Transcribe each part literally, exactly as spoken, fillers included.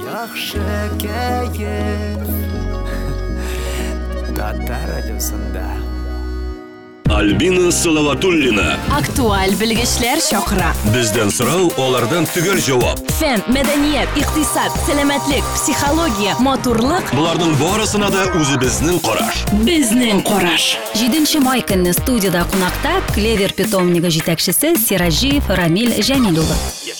Яхшы кәйеф Татар радиосында Альбина Салаватуллина. Актуаль белгечләр чакыра. Бездән сорау, алардан төгәл җавап. Фән, мәдәният, икътисад, сәламәтлек, психология, матурлык. Буларның барысына да үзебезнең караш. Безнең караш. җиденче май көнне студияда кунакта Клевер питомнигы җитәкчесе Сираҗиев Рамил Җәмил улы.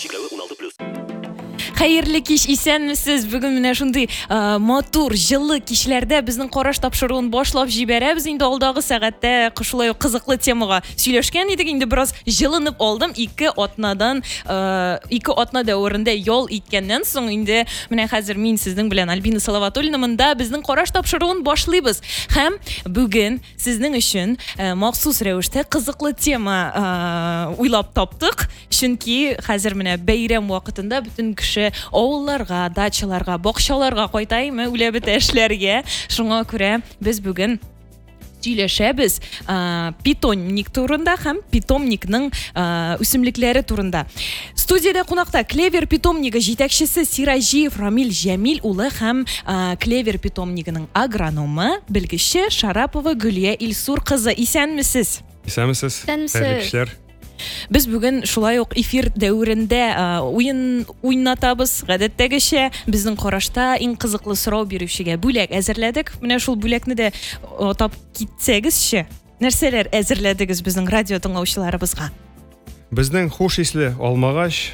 Хәерле кич, исәнмесез? Бүген менә шундый матур, җылы кичләрдә безнең караш тапшыруын башлап җибәрәбез. Инде алдагы сәгатьтә шулай ук кызыклы темага сөйләшкән идек. Инде бераз җылынып алдым. Ике атнадан, ике атна дәврендә ял иткәннән соң инде менә хәзер мин сезнең белән Альбина Салаватуллина монда безнең караш тапшыруын башлыйбыз. Һәм бүген сезнең өчен махсус рәвештә кызыклы тема уйлап таптык. Чөнки хәзер менә бәйрәм вакытында бүтән кеше авылларга, дачаларга, бакчаларга кайтаймы, үлә бетә эшләргә. Шуңа күрә без бүген сөйләшәбез питомник турында һәм питомникның үсемлекләре турында. Студияда кунакта Клевер питомнигы җитәкчесе Сираҗиев Рамил Җәмил улы һәм Клевер питомнигының агрономы, белгече Шарапова Гөлия Илсур кызы. Исәнмесез? Исәнмесез? Хәерле Без бүген шулай ук эфир дәврендә уен уйнатабыз. Гадәттәгечә безнең карашта иң кызыклы сорау бирүчегә бүләк әзерләдек. Менә шул бүләкне дә атап китсәгезче, нәрсәләр әзерләдегез безнең радио тыңлаучыларыбызга? Безнең хуш исле алмагач,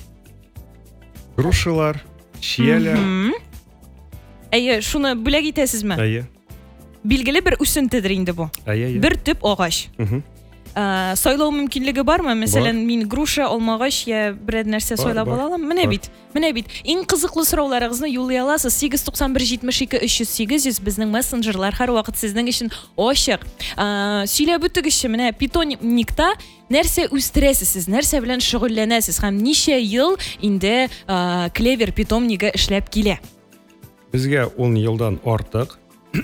грушалар, чияләр. Әйе, шуны бүләк итәсезме? Әйе. Билгеле бер үсентедер инде бу. Әйе. Бер төп агач. Сайлау мөмкинлеге бармы? Мәсәлән, мин груша алмагач я бер нәрсә сайлап алам. Менә бит, менә бит. Иң кызыклы сорауларыгызны юллый аласыз. сигез туксан бер җитмеш ике өч йөз сигез йөз безнең мессенджерлар һәрвакыт сезнең өчен ачык. Сөйләп үтегезче, менә питомникта нәрсә үстерәсез сез, нәрсә белән шөгыльләнәсез һәм ничә ел инде Клевер питомнигы эшләп килә? Безгә ун елдан артык.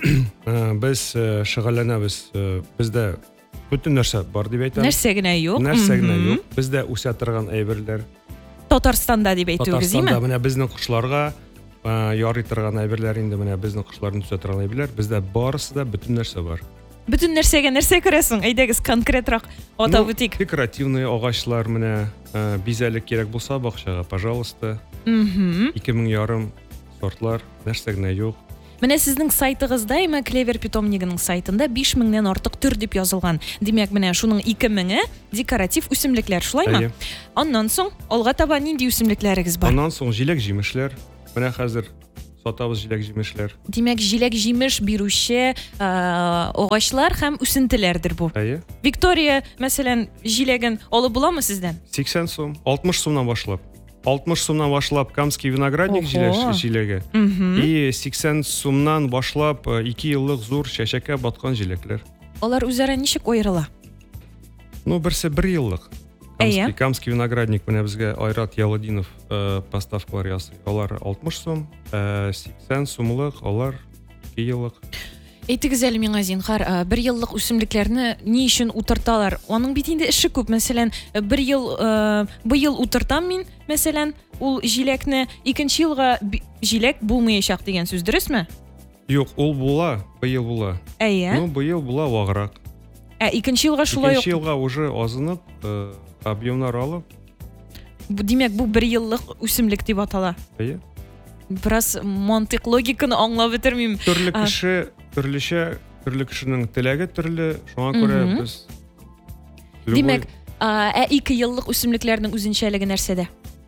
Без шөгыльләнәбез. Бездә бүтән нәрсә бар дип әйтәм. Нәрсә генә юк. Нәрсә генә юк. Бездә үсә торган әйберләр. Татарстанда дип әйтүгез, диме? Татарстанда менә безнең кошларга ярый торган әйберләр инде менә безнең кошларны үсә торган әйберләр. Бездә барысы да бүтән нәрсә бар. Бүтән нәрсәгә нәрсә керәсең? Әйдәгез конкретрак атап үтик. Декоративный агачлар менә бизәлек кирәк булса бакчага, пожалуйста. ике мең ярым сортлар, нәрсә генә юк. Менә сезнең сайтыгызда, имә Клевер питомнигының сайтында биш меңнән артык төр дип язылган. Димәк, менә шуның ике меңе декоратив үсемлекләр, шулаймы? Аннан соң алга таба нинди үсемлекләрегез бар? Аннан соң җиләк-җимешләр. Менә хәзер сатабыз җиләк-җимешләр. Димәк, җиләк-җимеш бирүче агачлар һәм үсентеләрдер бу. Әйе. Виктория, мәсәлән, җиләген алып буламы сездән? сиксән сум, алтмыш сумнан башлап. алтмыш сумнан башлап Камский виноградник җиләге. И сиксән сумнан башлап ике еллык зур чәчәккә баткан җиләкләр. Алар үзара ничек аерыла? Ну, берсе бер еллык. Камский, Камский виноградник менә безгә Айрат Яладинов поставкалар ясый. Алар алтмыш сум, сиксән сумлык, алар ике еллык. Әйтегез әле миңа зинһар, бер еллык үсемлекләрне ни өчен утырталар? Аның бит инде эше күп. Мәсәлән, бер ел быел утыртам мин, мәсәлән, ул җиләкне икенче елга җиләк булмаячак дигән сүз, дөресме? Юк, ул була, быел була. Әйе. Ну, быел була ваграк. Ә икенче елга шулай ук. Икенче елга уже азынып, объемнар алып. Димәк, бу бер еллык үсемлек дип атала. Әйе. Бераз мантык логиканы аңлап бетермим. Төрле кеше, төрлечә, төрле кешенең теләге төрле, шуңа күрә без. Димәк, ә ике еллык үсемлекләрнең үзенчәлеге нәрсәдә?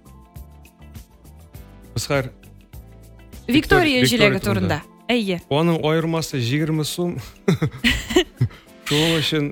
Без һәр Виктория җиләге турында. Әйе. Аның аермасы егерме сум. Шуның өчен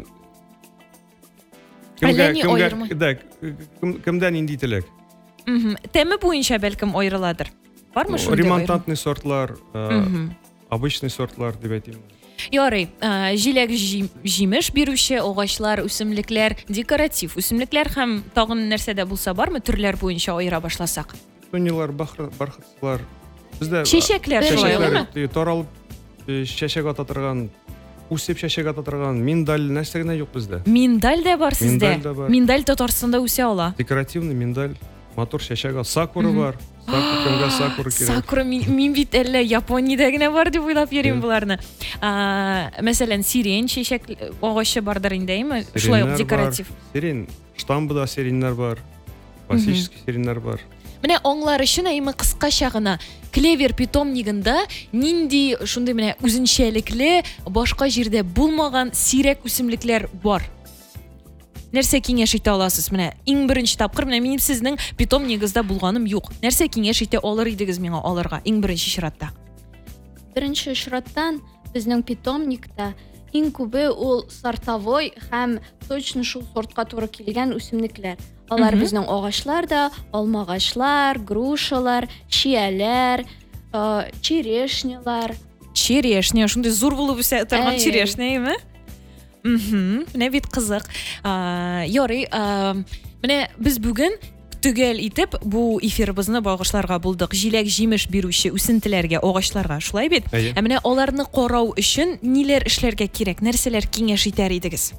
кемгә, кемдән инде теләк? Тәме буенча бәлкем аерыладыр. Бармы шундый? Ремонтантный сортлар, обычный сортлар дип әйтим. Ярый, җиләк җимеш бирүче агачлар, үсемлекләр, декоратив үсемлекләр һәм тагын нәрсәдә булса бармы төрләр буенча аера башласак? Тунилар, бархатчылар. Бездә чәчәкләр шулаймы? Таралып чәчәк ата торган, үсеп чәчәк ата торган миндаль нәрсә генә юк бездә. Миндаль дә бар сездә. Миндаль Татарстанда үсә ала. Декоративный миндаль, мотор чәчәк, сакура бар. Кемгә сакура кирәк? Сакура мин, мин бит әллә Япониядә генә бар дип уйлап йөрим Юк. буларны. А, мәсәлән, сирень чәчәк агачы бардыр инде, әйме? Шулай ук Сиреннәр декоратив. бар, Сирень, штамбыда сиреннәр бар. Классический сиреннәр бар. Менә аңлар өчен әйме кыскача гына клевер питомнигында нинди шундый менә үзенчәлекле башка җирдә булмаган сирәк үсемлекләр бар. Нәрсә киңәш итә аласыз? Менә иң беренче тапкыр менә минем сезнең питомнигызда булганым юк. Нәрсә киңәш итә алыр идегез миңа алырга иң беренче чиратта? Беренче чираттан безнең питомникта иң күбе ул сортовой һәм точно шул сортка туры килгән үсемлекләр. Алар Мгм. безнең агачлар да, алма агачлар, грушалар, чияләр, э, черешнялар. Черешня, шундый зур булып үсә торган Әй, әй. черешня, әйме? Мхм, менә бит кызык. А, ярый, а, менә без бүген төгәл итеп бу эфирыбызны багышларга булдык. Җиләк җимеш бирүче үсентеләргә, агачларга, шулай бит? Әйе. Ә менә аларны карау өчен ниләр эшләргә кирәк? Нәрсәләр киңәш итәр идегез?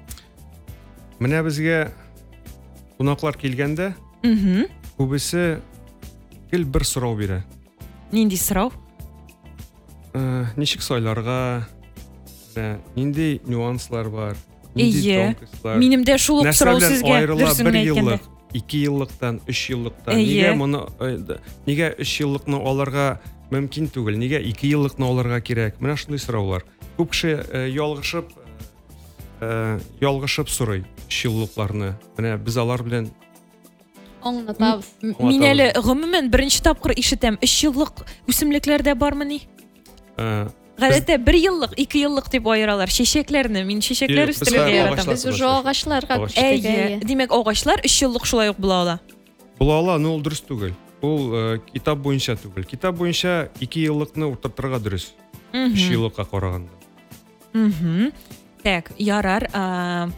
Менә безгә кунаклар килгәндә, Мхм. күбесе гел бер сорау бирә. Нинди сорау? Э, Ничек сайларга, менә нинди нюанслар бар, нинди Әйе. тонкостлар. Минем дә шул ук Нәрсә сорау белән сезгә аерыла дөресен бер әйткәндә. еллык, ике еллыктан, өч еллыктан? Әйе. Нигә моны э, д- нигә өч еллыкны аларга мөмкин түгел? Нигә ике еллыкны аларга кирәк? Менә шундый сораулар. Күп кеше э, ялгышып э, ялгышып сорый өч еллыкларны. Менә без алар белән Аңлатабыз. М- Мин әле гомумән беренче тапкыр ишетәм. өч еллык үсемлекләрдә бармы ни? э, Гадәттә бер еллык, ике еллык дип аералар. Чәчәкләрне мин чәчәкләр Без үстерергә һәр яратам. агачлар- Без уже агачларга Агач. күчтек. Әйе, димәк агачлар өч еллык шулай ук була ала. була ала, но ул дөрес түгел. Ул э, китап буенча түгел. Китап буенча ике еллыкны утыртырга дөрес. өч Мгм. еллыкка караганда. Мгм. Так, ярар. а,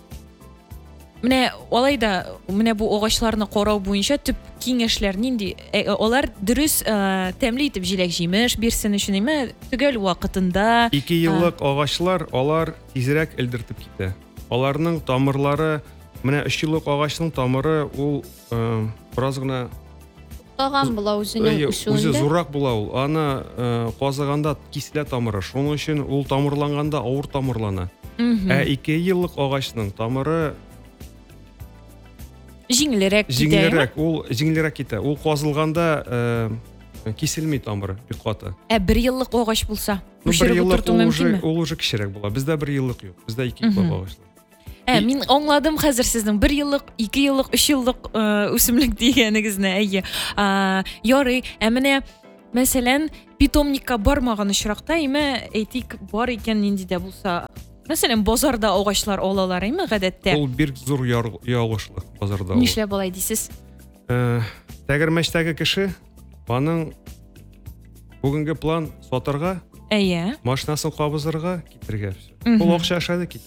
Менә алай да менә бу агачларны карау буенча төп киңәшләр нинди? Ә, Алар дөрес а, тәмле итеп җиләк җимеш бирсен өчен әйме? Төгәл вакытында. ике еллык агачлар, алар тизрәк элдертеп китә. Аларның тамырлары, менә өч еллык агачның тамыры, ул э, бераз гына Таган була үзенең Әйе, үзе үсүендә. зуррак була ул. Аны э, казыганда киселә тамыры. Шуның өчен ул тамырланганда авыр тамырлана. Мгм. Ә ике еллык агачның тамыры Җиңелрәк китә. әйме? җиңелрәк, ул җиңелрәк китә. Ул казылганда э, киселми тамыры, бик каты. Ә бер еллык агач булса, Ну, бер үчереп еллык утырту ул мөмкинме? уже ул уже кечерәк була. Бездә бер еллык юк. Бездә ике Мгм. еллык агачлар. Ә, И- мин аңладым хәзер сезнең бер еллык, ике еллык, өч еллык э, үсемлек дигәнегезне, әйе. А, ярый, ә менә мәсәлән, питомникка бармаган очракта, әйме, әйтик, бар икән нинди дә булса, мәсәлән, базарда агачлар алалар, әйме, гадәттә. Ул бик зур яр- ялгышлык базарда. ул. Нишләп болай дисез? Э, Тәгәрмәчтәге кеше аның бүгенге план сатарга, Әйе. машинасын кабызырга, китергә. Мгм. Ул акча ашады кит.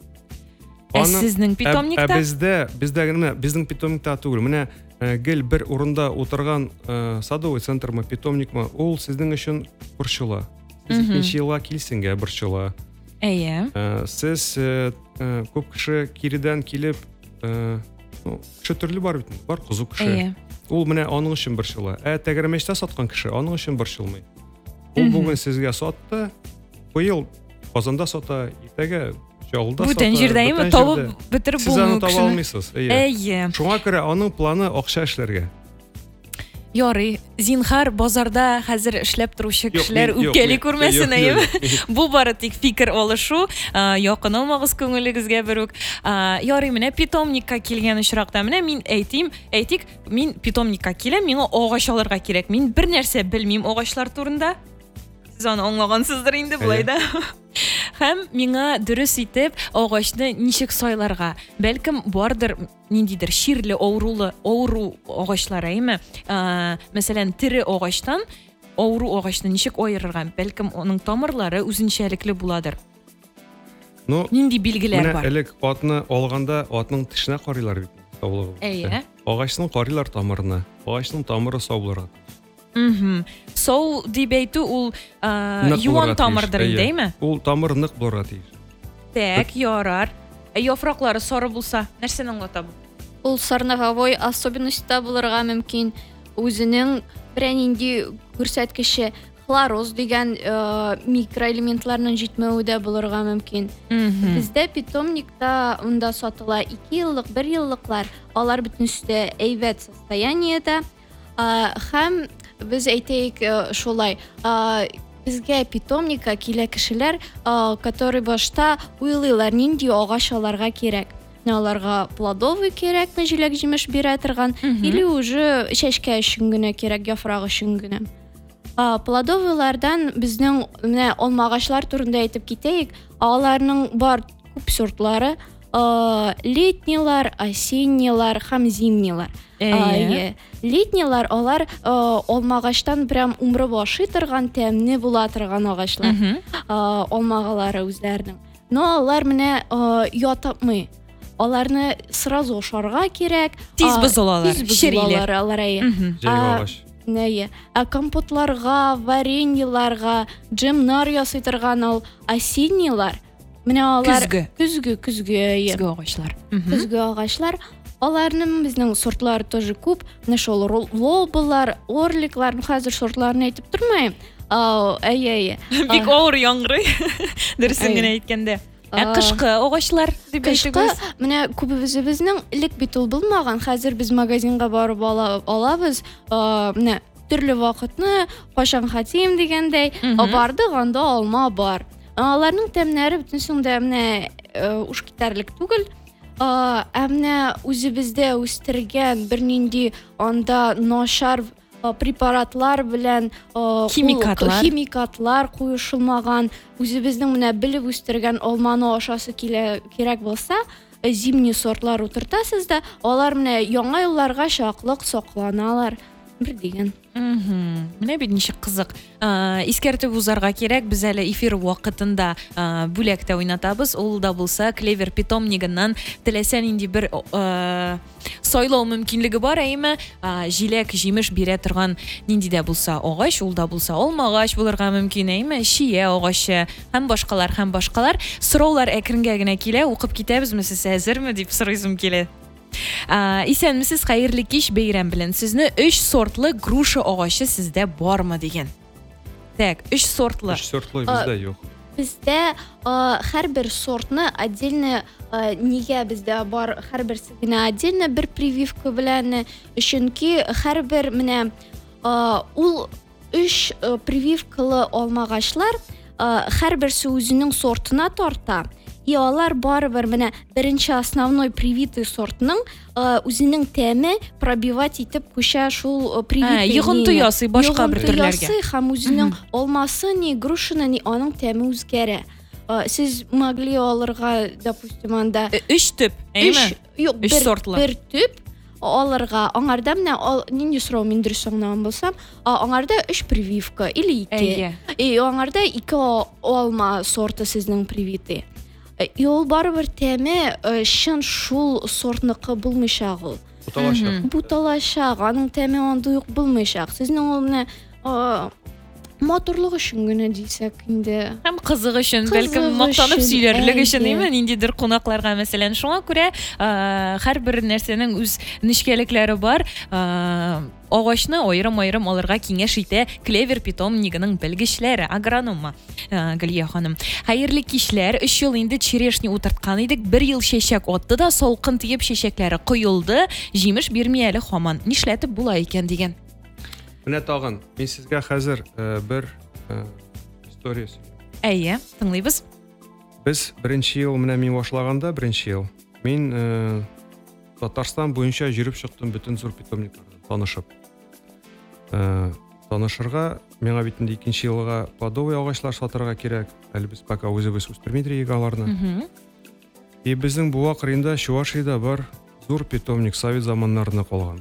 Ә Аны- сезнең Ә питомникта? бездә, бездә генә безнең питомникта түгел. Менә э, гел бер урында утырган э, садовый центрмы, питомникмы, ул сезнең өчен борчыла. Сез Мгм. икенче елга килсенгә борчыла. Әйе. Э, Сез э, э, күп кеше киридән килеп, э, ну, кеше төрле бар бит, бар кызу кеше. Әйе. Ул менә аның өчен борчыла. Ә тәгәрмәчтә саткан кеше аның өчен борчылмый. Ул Мгм. бүген сезгә сатты, быел Казанда сата, иртәгә Чаллыда сата. Бүтән җирдә, әйме, бүтән табып җирдә. бетереп Сез аны булмый таба кешене. алмыйсыз. Әйе. Әйе. Шуңа күрә аның планы акча эшләргә. Ярый, зинһар базарда хәзер эшләп торучы кешеләр мин- үпкәли мин- күрмәсен, юк, әйеме? юк, юк. Бу бары тик фикер алышу, а, якын алмагыз күңелегезгә бер үк. А, Ярый, менә питомникка килгән очракта, менә мин әйтим, әйтик, мин питомникка киләм, миңа агач алырга кирәк. Мин бер нәрсә белмим агачлар турында. Сез аны аңлагансыздыр инде булай да. Һәм миңа дөрес итеп агачны ничек сайларга, бәлкем бардыр ниндидер ширле, аурулы, ауру агачлар, әйме? А, Мәсәлән, тере агачтан ауру агачны ничек аерырга, бәлкем аның тамырлары үзенчәлекле буладыр. Ну, Нинди билгеләр менә бар? элек атны алганда атның тешенә карыйлар бит. Саулыгы. Әйе. Агачның карыйлар тамырына. Агачның тамыры сау булырга. Мгм. Сау дип әйтү ул а, Нык юан булырга тиеш, тамырдыр әйе. инде, әйме? Ул тамыр нык булырга тиеш. Так, ярар. Ә яфраклары сары булса, нәрсәне аңлата бу? Ул сорновой особенностьта булырга мөмкин. үзенең берәр нинди күрсәткече хлороз дигән э, микроэлементларның җитмәве дә булырга мөмкин. Мгм. Бездә питомникта унда сатыла ике еллык, бер еллыклар, алар бөтенесе дә әйбәт состояниедә. Ә, Һәм без әйтәйек э, шулай, ә, безгә питомникка килә кешеләр, ә, которые башта уйлыйлар, нинди агач аларга кирәк. Менә аларга плодовый кирәкме, җиләк җимеш бирә торган, Мгм. или уже чәчкә өчен генә кирәк, яфрак өчен генә. А, Плодовыйлардан безнең менә алма агачлар турында әйтеп китәйек. Аларның бар күп сортлары, а, летнилар, осеннилар һәм зимнилар. А, Әйе. иә. Летнилар алар а, алма агачтан прям умры башы торган, тәмне була торган агачлар. Мгм. А, Алмагалары үзләренең. Но алар менә а, ятапмый. Аларны сразу ашарга кирәк. Тиз А, бозылалар, Тиз чериләр. бозылалар алар, әйе. Мгм. Җәйге А, агач. Нәйе. Ә компотларга, вареньеларга, джемнар ясый торган ал осеннилар. Менә алар Көзге. көзге, көзге, әйе. Көзге агачлар. Мгм. Көзге агачлар. Аларның безнең сортлары тоже күп. Менә шул ро- лобылар, орликлар, ну, хәзер сортларын әйтеп тормыйм. А, Әйе, әйе. Бик авыр яңгырый. Дөресен Әйе. генә әйткәндә. Ә А, кышкы агачлар дип Кышкы әйтегез. менә күбебезебезнең элек бит ул булмаган. Хәзер без магазинга барып ала- алабыз. А, Менә төрле вакытны кашан хатим дигәндәй, Мгм. а, барды анда алма бар. Аларның тәмнәре бөтенсен дә менә э, уш китәрлек түгел. А, Ә менә үзебездә үстергән бернинди анда начар а, препаратлар белән а, ул- Химикатлар. химикатлар куешылмаган, үзебезнең менә белеп үстергән алманы ашасы килә кирәк булса, э, зимний сортлар утыртасыз да, алар менә яңа елларга чаклык сакланалар. Бер дигән. Мгм. Менә бит ничек кызык. А, Искәртеп узарга кирәк, без әле эфир вакытында а, бүләктә уйнатабыз. Ул да булса клевер питомнигыннан теләсә нинди бер а, сайлау мөмкинлеге бар, әйме? А, Җиләк, җимеш бирә торган нинди дә булса агач, ул да булса алма агач булырга мөмкин, әйме? Шия агачы һәм башкалар һәм башкалар. Сораулар әкренгә генә килә, укып китәбезме, сез әзерме дип сорыйсым килә. А, Исәнмесез, хәерле кич, бәйрәм белән сезне өч сортлы груша агачы сездә бармы дигән. Так, өч сортлы. Өч сортлы А, бездә юк. Бездә а, һәрбер сортны отдельно а, нигә бездә бар, һәрберсе генә отдельно бер прививка белән, чөнки һәрбер менә а, ул өч а, прививкалы алмагачлар а, һәрберсе үзенең сортына тарта. И алар барыбер менә беренче основной привитый сортның а, үзенең тәме пробивать итеп күчә шул а, привитый. йогынты ясый башка бер Йогынты төрләргә. ясый һәм үзенең алмасы ни грушины ни аның тәме үзгәрә. А, Сез могли алырга, допустим, анда Э, Өч төп, өч, әйме? юк, Өч бер, сортлы. бер төп алырга. Аңарда менә ал- нинди сорау мин дөрес аңлаган булсам, а, аңарда өч прививка или ике. Әйе. И аңарда ике а- алма сорты сезнең привитый. И ул барыбер тәме э, чын шул сортныкы булмыйчак ул. Буталачак. Буталачак, аның тәме анда юк булмыйчак. Сезнең ул менә а, матурлык өчен генә дисәк инде. Һәм кызык өчен, Кызык бәлкем мактанып өчен, сөйләрлек өчен, әйе. әйме? Ниндидер кунакларга мәсәлән. Шуңа күрә а, һәрбер нәрсәнең үз нечкәлекләре бар. А, Агачны аерым-аерым алырга киңәш итә клевер питомнигының белгечләре, агрономы а, Гөлия ханым. Хәерле кичләр. Өч ел инде черешня утырткан идек. Бер ел чәчәк атты да, салкын тиеп чәчәкләре коелды. Җимеш бирми әле һаман. Нишләтеп була икән дигән. Менә тагын, мин сезгә хәзер э, бер э, история сөйләйм. Әйе, тыңлыйбыз. Без беренче ел менә мин башлаганда, беренче ел, мин э, Татарстан буенча йөреп чыктым бөтен зур питомникларда танышып. Э, Танышырга, миңа бит инде икенче елга плодовый агачлар сатырга кирәк. Әле без пока үзебез үстермидек аларны. Мгм. И безнең бу вакытында Чувашиядә бар зур питомник Совет заманнарында калган.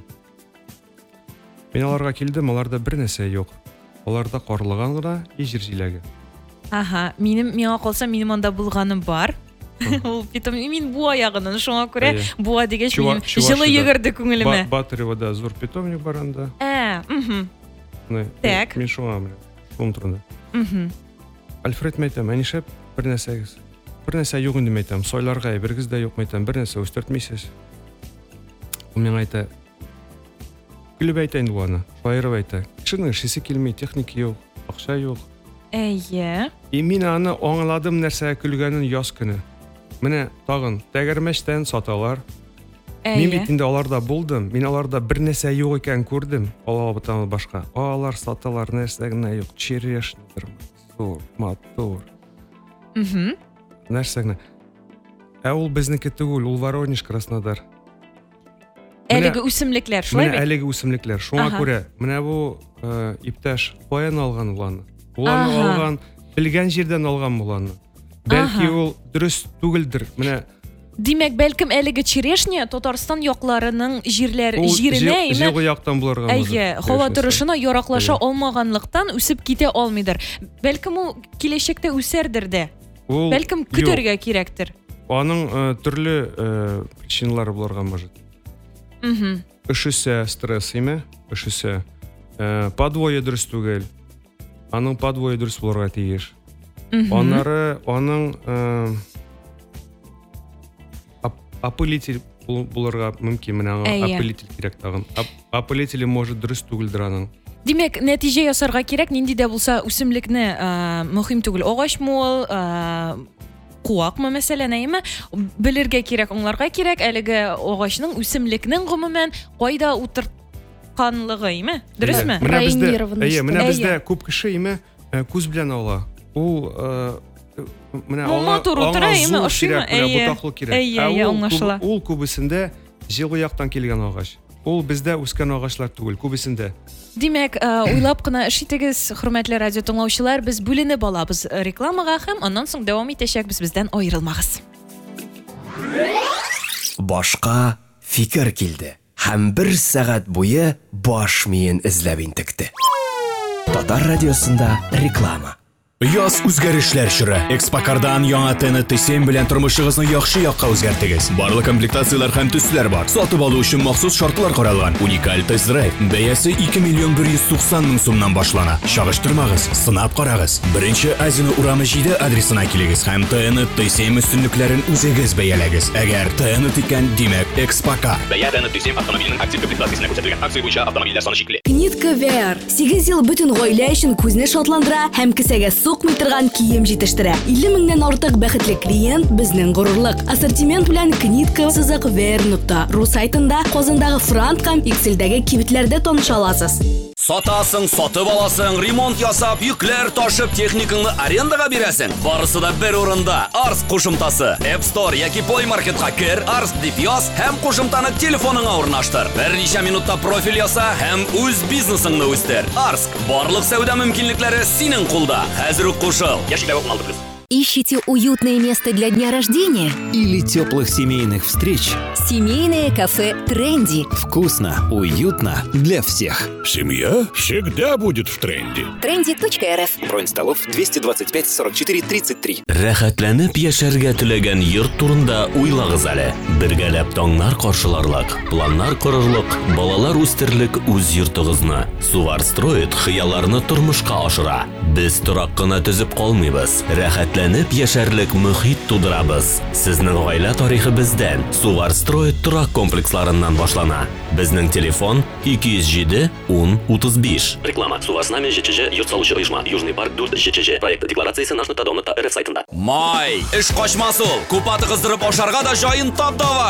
Мин аларга килдем, аларда бер нәрсә юк. Аларда карлыган гына и җир җиләге. Аха, минем миңа калса минем анда булганым бар. Ул питом мин буа ягынан шуңа күрә Әйе. буа дигәч Чува- минем Чувашида. җылы йөгерде күңелемә. Ба- Батыревада зур питомник бар анда. Ә, мхм. Менә, Так. Мин шуңа менә шуның турында. Мхм. Альфред мәйтәм, ә нишләп бер нәрсәгез? Бер нәрсә юк инде мәйтәм. Сойларга әйбергез дә юк мәйтәм. Бер нәрсә үстертмисез. Ул миңа әйтә: Күлеп әйтә инде аны. Шаярып әйтә. Кешенең эшесе килми, техника юк, акча юк. Әйе. И мин аны аңладым нәрсәгә көлгәнен яз көне. Менә тагын тәгәрмәчтән саталар. Мин бит инде аларда булдым. Мин аларда бер нәрсә юк икән күрдем. Алабытан башка. Алар саталар нәрсә генә юк. Черешнидер. Зур, матур. Мгм. Нәрсә генә. Ә ул безнеке түгел, ул Воронеж, Краснодар. Әлеге үсемлекләр, шулай Менә бит? әлеге үсемлекләр. Шуңа Ага. күрә, менә бу э, иптәш каян алган уланы? Уланы Ага. алган, белгән җирдән алган уланы. Бәлки Ага. ул дөрес түгелдер. Менә Димәк, бәлкем әлеге черешня Татарстан якларының җирләр ул җиренә име? җылы яктан булырга мөмкин. Әйе, һава торышына яраклаша Әйе. алмаганлыктан үсеп китә алмыйдыр. Бәлкем ул киләчәктә үсәрдер дә. Ул Бәлкем юк. көтәргә кирәктер. Аның э, төрле э, причиналары булырга мөмкин. Мгм. Өшүсә стресс име? Өшүсә. Э, подвое дөрес түгел. Аның подвое дөрес булырга тиеш. Мгм. Аннары аның э, ап- опылитель бул- булырга мөмкин. Менә аңа Әйе. опылитель кирәк тагын. Ап- Опылителе может дөрес түгелдер аның. Димәк, нәтиҗә ясарга кирәк, нинди дә булса үсемлекне э, мөһим түгел. Агачмы ул, э, куакмы мәсәлән, әйеме? Белергә кирәк, аңларга кирәк әлеге агачның үсемлекнең гомумән кайда утыртканлыгы, әйеме? Дөресме? Әйе. Менә бездә, Проектирован әйе, менә Әйе. бездә күп кеше име э, күз белән ала. Ул э, менә Ул аңа- матур аңа утыра, име, зур ошыймы? кирәк, менә Әйе. ботаклы кирәк. Әйе, Ә әйе, ул аңлашыла. күб- Ул күбесендә җылы яктан килгән агач. Ул бездә үскән агачлар түгел, күбесендә. Димәк, э, уйлап кына эш итегез, хөрмәтле радио тыңлаучылар, без бүленеп алабыз рекламага һәм аннан соң дәвам итәчәкбез, бездән аерылмагыз. Башка фикер килде. Һәм бер сәгать буе баш миен эзләп интекте. Татар радиосында реклама. Яз үзгәрешләр чоры. Экспокардан яңа Т Н Т семь белән тормышыгызны яхшы якка үзгәртегез. Барлык комплектацияләр һәм төсләр бар. Сатып алу өчен махсус шартлар каралган. Уникаль тест-драйв. Бәясе ике миллион бер йөз туксан мең сумнан башлана. Чагыштырмагыз, сынап карагыз. Беренче Азина урамы җиде адресына килегез һәм Т Н Т семь өстенлекләрен үзегез бәяләгез. Әгәр Т Н Т икән, димәк Экспокар. Бәя Т Н Т семь автомобиленең актив комплектациясенә күрсәтелгән. Акция буенча автомобильләр саны шикле. Книтка ви ар сигез ел бөтен гаилә өчен күзне шатландыра һәм кесәгә сукмый торган кием җитештерә. илле меңнән артык бәхетле клиент безнең горурлык. Ассортимент белән Книтка сызык ви ар нокта ру сайтында Казандагы Франт һәм Икселдәге кибетләрдә таныша аласыз. Сатасың, сатып аласың, ремонт ясап, йөкләр ташып, техникаңны арендага бирәсең. Барысы да бер урында. Арс кушымтасы. App Store яки Play Marketка кер, Арс дип яз һәм кушымтаны телефоныңа урнаштыр. Берничә минутта профиль яса һәм үз бизнесыңны үстер. Арс, барлык сәүдә мөмкинлекләре синең кулда. Хәзер үк кушыл. Яшьлек алты плюс. Ищите уютное место для дня рождения? Или теплых семейных встреч? Семейное кафе «Тренди». Вкусно, уютно для всех. Семья всегда будет в тренде. тренди точка эр эф. Бронь столов двести двадцать пять сорок четыре тридцать три. Рәхәтләнеп яшәргә теләгән йорт турында уйлагыз әле. Бергәләп таңнар каршыларлык, планнар корырлык, балалар үстерлек үз йортыгызны. Суварстроит хыялларны тормышка ашыра. Без торак кына төзеп калмыйбыз. Рәхәтләнеп яшәрлек мөхит тудырабыз. Сезнең гаилә тарихы бездән. Суварстроит торак комплексларыннан башлана. Безнең телефон ике йөз җиде ун утыз биш. Реклама. Суварснами ЖЧЖ, йорт салучы оешма. Южный парк дүрт ЖЧЖ. Проект декларациясе наш нокта дом нокта эр эф сайтында. Май, эш качмас ул. Купаты кыздырып ашарга да җаен тап давай.